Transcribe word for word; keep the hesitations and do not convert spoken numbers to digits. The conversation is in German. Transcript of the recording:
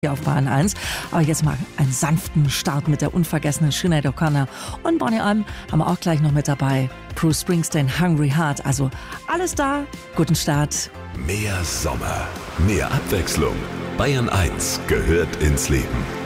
Hier auf Bayern eins. Aber jetzt mal einen sanften Start mit der unvergessenen Sinead O'Connor. Und Bonnie M haben wir auch gleich noch mit dabei. Bruce Springsteen, Hungry Heart. Also alles da. Guten Start. Mehr Sommer, mehr Abwechslung. Bayern eins gehört ins Leben.